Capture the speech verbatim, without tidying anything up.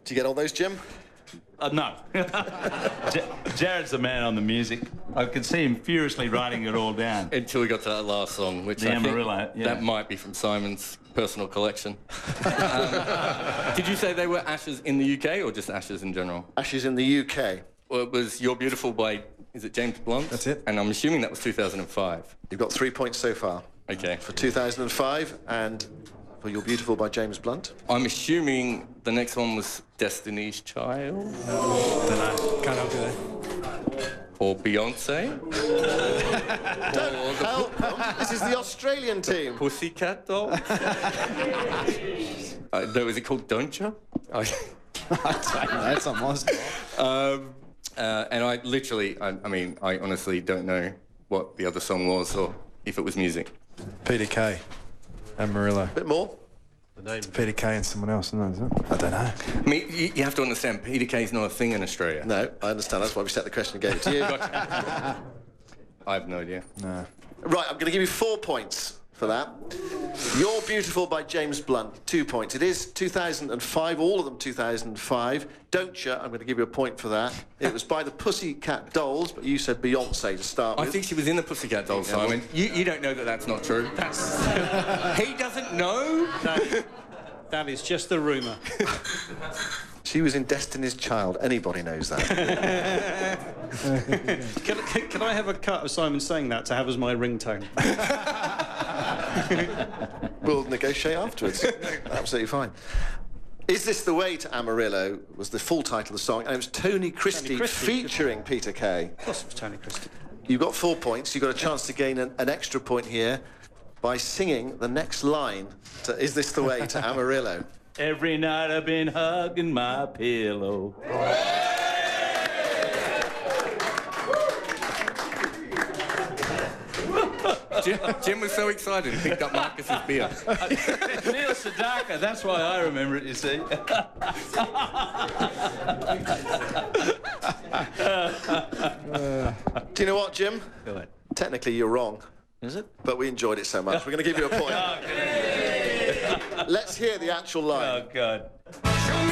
Did you get all those, Jim? Uh, no. J- Jared's the man on the music. I could see him furiously writing it all down. Until we got to that last song, which The I Amarillo, think yeah. that might be from Simon's personal collection. um, did you say they were Ashes in the U K or just Ashes in general? Ashes in the U K. Well, it was You're Beautiful by, is it James Blunt? That's it. And I'm assuming that was two thousand five. You've got three points so far. Okay. For two thousand five and for You're Beautiful by James Blunt. I'm assuming the next one was Destiny's Child? Don't know. Can't help you there. Or Beyonce? Don't help them. This is the Australian team. Pussycat Dolls? uh, no, is it called Don't Ya? I- That's a monster. um, uh, and I literally, I, I mean, I honestly don't know what the other song was or if it was music. Peter Kay and Murillo. Bit more. The name. Peter Kay and someone else, isn't it? Is it? I don't know. I mean, you, you have to understand, Peter Kay's not a thing in Australia. No, I understand. That's why we set the question and gave it to you. I have no idea. No. Right, I'm going to give you four points for that. You're Beautiful by James Blunt, two points. It is two thousand five, all of them two thousand five. Don't Ya, I'm going to give you a point for that. It was by the Pussycat Dolls, but you said Beyonce to start I with. think she was in the Pussycat Dolls, Simon. You, you don't know that that's not true. That's... he doesn't know? That, that is just a rumour. She was in Destiny's Child. Anybody knows that. Can, can, can I have a cut of Simon saying that to have as my ringtone? We'll negotiate afterwards. Absolutely fine. Is This the Way to Amarillo was the full title of the song, and it was Tony Christie, Christie, featuring Peter Kay. Of course it was Tony Christie. You've got four points. You've got a chance to gain an, an extra point here by singing the next line to Is This the Way to Amarillo. Every night I've been hugging my pillow. Jim, Jim was so excited he picked up Marcus's beer. Neil Sedaka, that's why I remember it, you see. Do you know what, Jim? Go ahead. Technically, you're wrong, Is it? but we enjoyed it so much. We're going to give you a point. Let's hear the actual line. Oh, God.